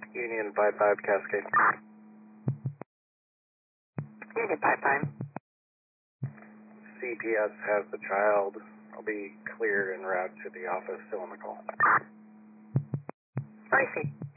Union 55 Cascade. Union 55. CPS has the child. I'll be cleared en route to the office, still on the call. I see.